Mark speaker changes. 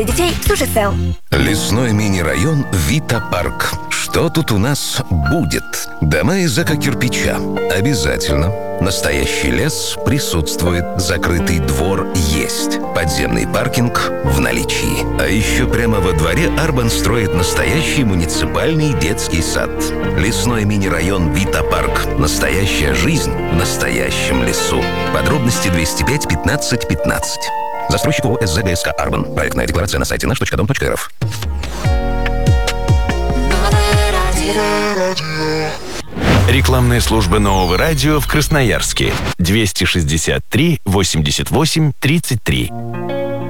Speaker 1: Для детей Суши Сел.
Speaker 2: Лесной мини-район Вита Парк. Что тут у нас будет? Дома из эко-кирпича. Обязательно. Настоящий лес присутствует. Закрытый двор есть. Подземный паркинг в наличии. А еще прямо во дворе Арбан строит настоящий муниципальный детский сад. Лесной мини-район Вита Парк. Настоящая жизнь в настоящем лесу. Подробности 205 15 15. Застройщик ООО СЗГСК «Арбан». Проектная декларация на сайте наш.дом.рф.
Speaker 3: Рекламная служба Нового радио в Красноярске. 263 88 33.